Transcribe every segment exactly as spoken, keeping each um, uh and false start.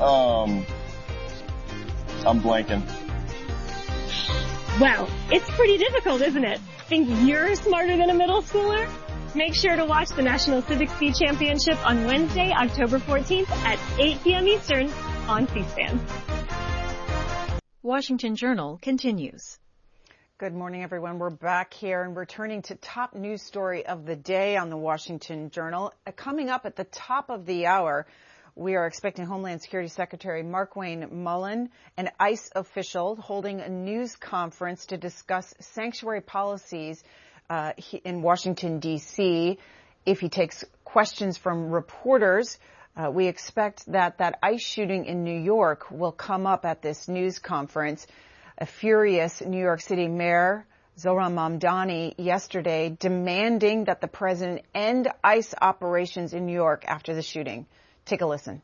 Um, I'm blanking. Well, it's pretty difficult, isn't it? Think you're smarter than a middle schooler? Make sure to watch the National Civic Speed Championship on Wednesday, October fourteenth at eight p.m. Eastern on C-SPAN. Washington Journal continues. Good morning, everyone. We're back here and we're turning to top news story of the day on the Washington Journal. Uh, coming up at the top of the hour, we are expecting Homeland Security Secretary Markwayne Mullin, an ICE official, holding a news conference to discuss sanctuary policies uh, in Washington, D C If he takes questions from reporters, uh, we expect that that ICE shooting in New York will come up at this news conference. A furious New York City Mayor, Zohran Mamdani, yesterday demanding that the president end ICE operations in New York after the shooting. Take a listen.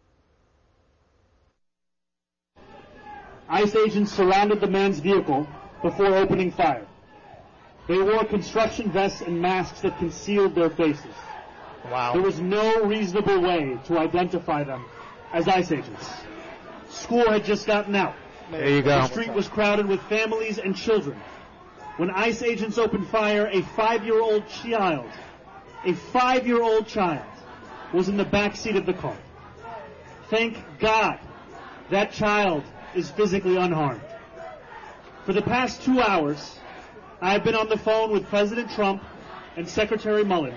ICE agents surrounded the man's vehicle before opening fire. They wore construction vests and masks that concealed their faces. Wow. There was no reasonable way to identify them as ICE agents. School had just gotten out. There you go. The street was crowded with families and children. When ICE agents opened fire, a five-year-old child, a five-year-old child, was in the back seat of the car. Thank God that child is physically unharmed. For the past two hours, I have been on the phone with President Trump and Secretary Mullin,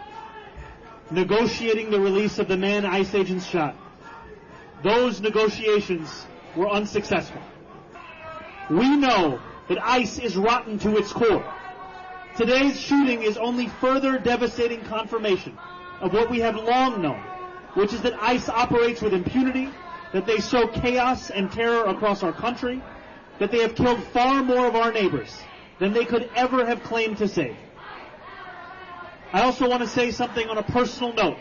negotiating the release of the man ICE agents shot. Those negotiations were unsuccessful. We know that ICE is rotten to its core. Today's shooting is only further devastating confirmation of what we have long known, which is that ICE operates with impunity, that they sow chaos and terror across our country, that they have killed far more of our neighbors than they could ever have claimed to save. I also want to say something on a personal note.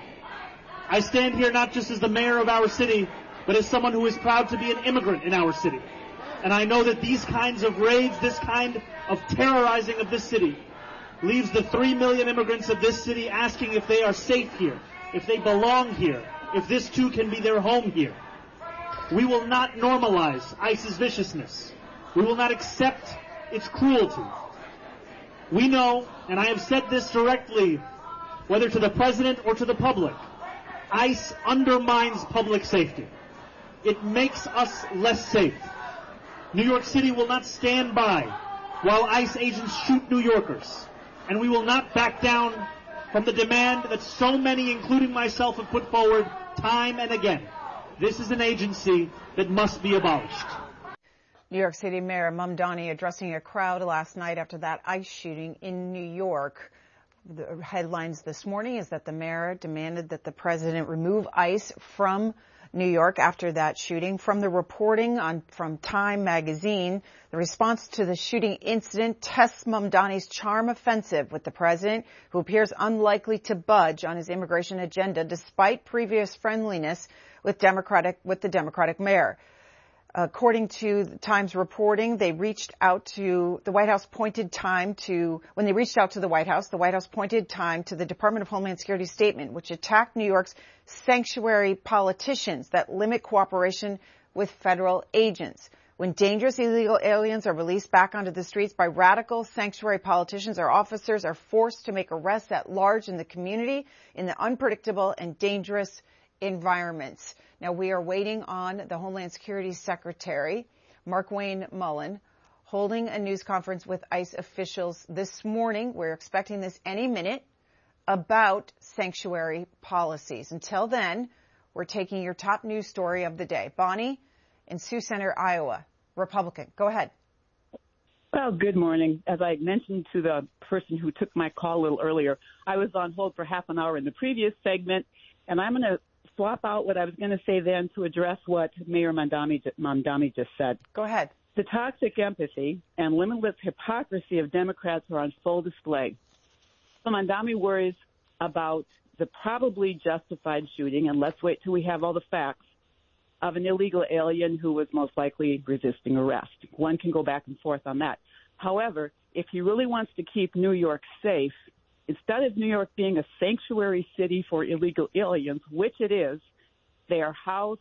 I stand here not just as the mayor of our city, but as someone who is proud to be an immigrant in our city. And I know that these kinds of raids, this kind of terrorizing of this city, leaves the three million immigrants of this city asking if they are safe here, if they belong here, if this too can be their home here. We will not normalize ICE's viciousness. We will not accept its cruelty. We know, and I have said this directly, whether to the president or to the public, ICE undermines public safety. It makes us less safe. New York City will not stand by while ICE agents shoot New Yorkers. And we will not back down from the demand that so many, including myself, have put forward time and again. This is an agency that must be abolished. New York City Mayor Mamdani addressing a crowd last night after that ICE shooting in New York. The headlines this morning is that the mayor demanded that the president remove ICE from New York after that shooting. From the reporting on from Time magazine, the response to the shooting incident tests Mamdani's charm offensive with the president, who appears unlikely to budge on his immigration agenda despite previous friendliness with Democratic with the Democratic mayor. According to the Times reporting, they reached out to the White House pointed time to, when they reached out to the White House, the White House pointed time to the Department of Homeland Security statement, which attacked New York's sanctuary politicians that limit cooperation with federal agents. When dangerous illegal aliens are released back onto the streets by radical sanctuary politicians, our officers are forced to make arrests at large in the community in the unpredictable and dangerous environments. Now, we are waiting on the Homeland Security Secretary, Markwayne Mullin, holding a news conference with ICE officials this morning. We're expecting this any minute about sanctuary policies. Until then, we're taking your top news story of the day. Bonnie in Sioux Center, Iowa, Republican. Go ahead. Well, good morning. As I mentioned to the person who took my call a little earlier, I was on hold for half an hour in the previous segment, and I'm going to swap out what I was going to say then to address what Mayor Mamdani, Mamdani just said. Go ahead. The toxic empathy and limitless hypocrisy of Democrats are on full display. So Mamdani worries about the probably justified shooting, and let's wait till we have all the facts, of an illegal alien who was most likely resisting arrest. One can go back and forth on that. However, if he really wants to keep New York safe, instead of New York being a sanctuary city for illegal aliens, which it is, they are housed